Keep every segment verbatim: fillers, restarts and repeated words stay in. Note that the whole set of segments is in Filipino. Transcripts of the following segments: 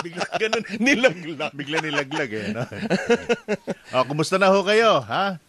bigla ganun. Nilaglag. Bigla nilaglag eh. No? Oh, kumusta na ho kayo? Ha?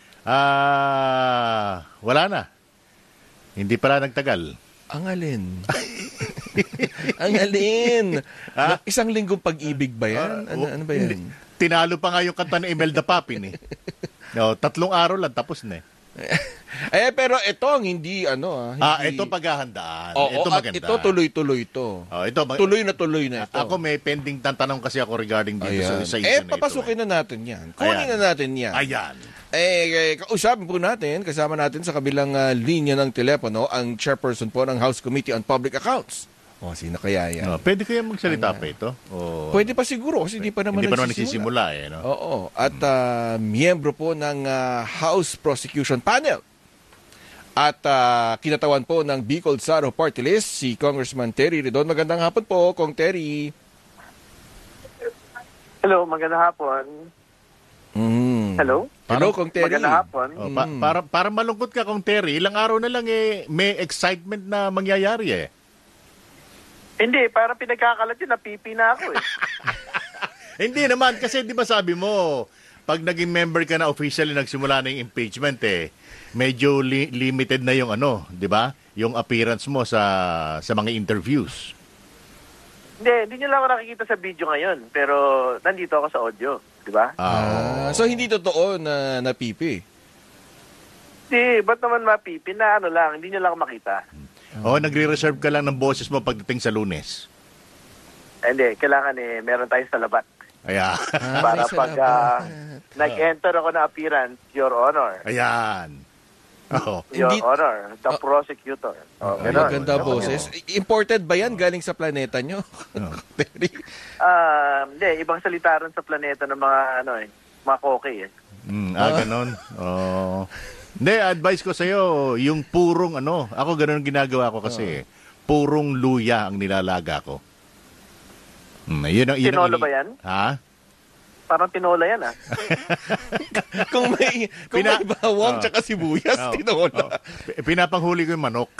Ah, wala na. Hindi pala nagtagal. Ang alin? Ang alin? Ha? Isang linggong pag-ibig ba yan? Ano, ano ba yan? Hindi. Tinalo pa nga yung kanta ni Imelda Papin eh. No, tatlong araw lang tapos na eh. Eh, pero ito ang hindi, ano ah. Hindi... Ah, ito paghahandaan. Oo, ito at maganda. ito tuloy-tuloy to. Oh, ito mag- Tuloy na tuloy na ito. Ako may pending tantanong kasi ako regarding dito Ayan. sa, sa issue Eh, na ito. papasukin eh. na natin yan. Kunin Ayan. na natin yan. Ayan. Eh, kausapin po natin, kasama natin sa kabilang uh, linya ng telepono, ang chairperson po ng House Committee on Public Accounts. O, sino kaya yan? No, pwede kaya magsalita pa ito? O, Pwede pa siguro kasi hindi pa naman hindi pa naman nagsisimula. nagsisimula eh. No? Oo. At uh, miyembro po ng uh, House Prosecution Panel. At uh, kinatawan po ng Bicol Saro Party List, si Congressman Terry Redon. Magandang hapon po, Kong Terry. Hello, magandang hapon. Mm. Hello? Hello, Kong Terry. Magandang hapon. Oh, pa- para, para malungkot ka kung Terry, ilang araw na lang eh, may excitement na mangyayari eh. Hindi, parang pinagkakalat yun, napipi na ako eh. Hindi naman, kasi di ba sabi mo, pag naging member ka na officially, nagsimula na yung impeachment eh, medyo li- limited na yung ano, di ba? Yung appearance mo sa sa mga interviews. Hindi, hindi nyo lang ako nakikita sa video ngayon, pero nandito ako sa audio, di ba? Ah, so hindi totoo na napipi. Hindi, ba't naman mapipi na ano lang, hindi nyo lang ako makita. O, nagre-reserve ka lang ng boses mo pagdating sa Lunes. Eh, Hindi, kailangan eh, meron tayong salabat. Ayan. Ah, Para may pag salamat. ah, nag-enter ako na appearance, Your Honor. Ayan. Oh. Your Hindi- Honor, the Oh. prosecutor. Oh, Ay, ganun. maganda boses. Imported ba yan galing sa planeta nyo? Terry? Ah, hindi, ibang salita rin sa planeta ng mga, ano eh, mga koke eh. Mm, ah, ganon. Oh. Hindi, advice ko sa'yo, yung purong ano, ako ganon ginagawa ko kasi, purong luya ang nilalaga ko. Mm, yun ang, yun ang Tinola ini- ba yan? Ha? Parang tinola yan ah. Kung may, kung Pina- may bawang Oh. tsaka sibuyas, Oh, tinola. oh. P- Pinapanghuli ko yung manok.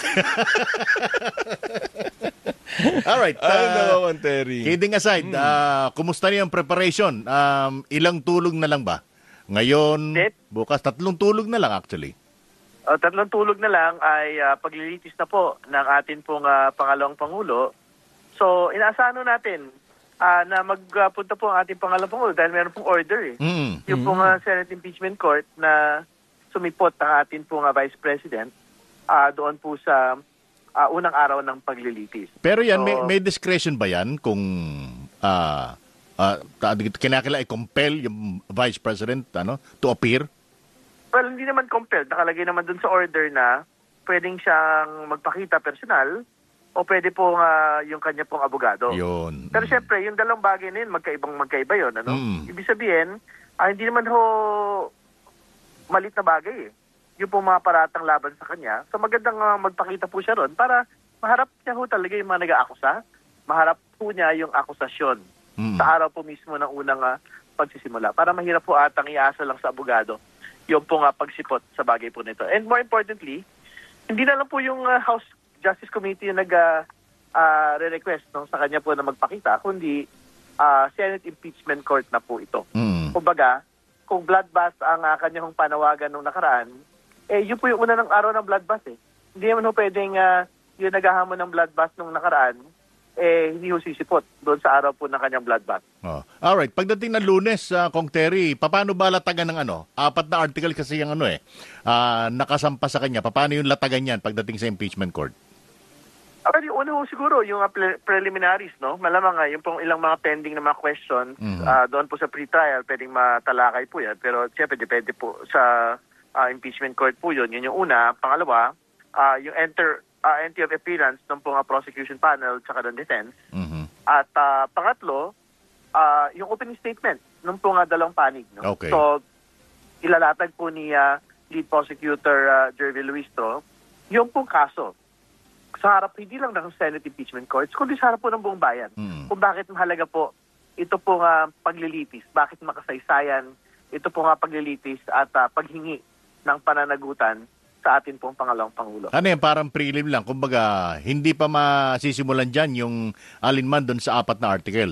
Alright. Ay, uh, naman, Terry. kidding aside, ah, kumusta na yung preparation? Um, ilang tulog na lang ba? Ngayon, Dep. bukas, tatlong tulog na lang actually. Uh, tatlong tulog na lang ay uh, paglilitis na po ng atin pong uh, pangalawang Pangulo. So, inaasahan nun natin uh, na magpunta po ang ating pangalawang Pangulo dahil meron pong order eh. Mm. Yung pong uh, Senate Impeachment Court na sumipot ang atin pong uh, Vice President uh, doon po sa uh, unang araw ng paglilitis. Pero yan, So, may, may discretion ba yan kung ah uh, kinakailangan i-compel yung Vice President ano, to appear? Well, hindi naman compelled. Nakalagay naman dun sa order na pwedeng siyang magpakita personal o pwede po uh, yung kanya pong abogado. Yun. Pero syempre, yung dalawang bagay na yun, magkaibang magkaiba yun. Ano? Mm. Ibig sabihin, ah, hindi naman ho malit na bagay eh. Yung po mga paratang laban sa kanya. So magandang uh, magpakita po siya ron para maharap niya ho talaga yung mga nag-aakusa. Maharap po niya yung akusasyon Mm. sa araw po mismo ng unang uh, pagsisimula. Para mahirap po atang iasa lang sa abogado yung po nga pagsipot sa bagay po nito. And more importantly, hindi na lang po yung uh, House Justice Committee yung nag uh, uh, re-request no, sa kanya po na magpakita, kundi uh, Senate Impeachment Court na po ito. Mm. Kumbaga, kung bloodbath ang uh, kanyang panawagan nung nakaraan, eh yun po yung una ng araw ng bloodbath eh. Hindi naman ho pwedeng uh, yung naghahamon ng bloodbath nung nakaraan, eh hindi ho sisipot doon sa araw po ng kanyang bloodbath. Oh. Alright, pagdating ng Lunes, uh, Kong Terry, paano ba latagan ng ano? Apat na article kasi yung ano eh, uh, nakasampa sa kanya. Paano yung latagan yan pagdating sa impeachment court? Well, yung una ho siguro, yung uh, pre- preliminaries, no? Malamang nga, yung pong ilang mga pending na mga questions, Mhm. uh, doon po sa pre-trial, pwedeng matalakay po yan. Pero siyempre, depende po sa uh, impeachment court po yun. Yun yung una. Pangalawa, uh, yung enter, uh, entry of appearance ng pong uh, prosecution panel tsaka ng defense. Mhm. At uh, pangatlo, uh, yung opening statement ng pong uh, dalawang panig. No? Okay. So, ilalatag po ni uh, lead prosecutor uh, Jervy Luistro yung pong kaso sa harap hindi lang ng Senate Impeachment Courts, kundi sa harap po ng buong bayan. Mm. Kung bakit mahalaga po ito pong uh, paglilitis, bakit makasaysayan ito pong uh, paglilitis at uh, paghingi ng pananagutan sa atin pong pangalawang Pangulo. Ano yan, parang prelim lang. Kumbaga, hindi pa masisimulan dyan yung alinman doon sa apat na article.